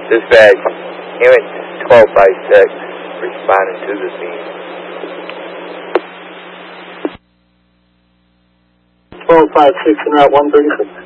Dispatch, image 1256, responding to the scene. 1256 and Route 136.